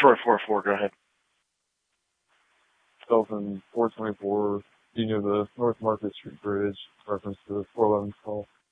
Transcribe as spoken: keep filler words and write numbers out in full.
Troy four four, go ahead. Dolphin four twenty-four, you know the North Market Street Bridge, reference to the four eleven call.